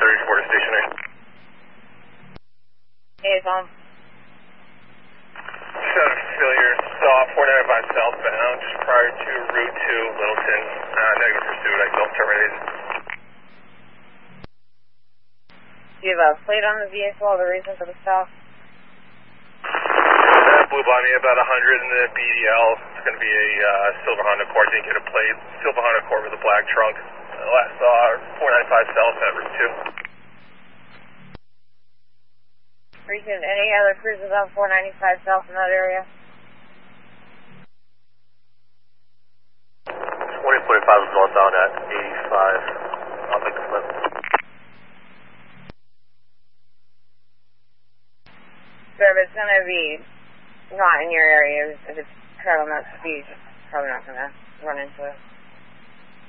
34 to stationary. Hey, Tom. Set of failure, saw 495 southbound, just prior to Route 2, Littleton. Negative pursuit, I self-terminated. Do you have a plate on the vehicle or the reason for the stop? Blue by me about 100 in the BDL. It's going to be a silver Honda Accord. Didn't get a plate. Silver Honda Accord with a black trunk. Last saw 495 south at Route 2. Recent, any other cruises on 495 south in that area? 2045 is northbound at 85. I'll make the flip. Sir, if it's going to be not in your area, if it's traveling that speed, it's probably not going to run into it.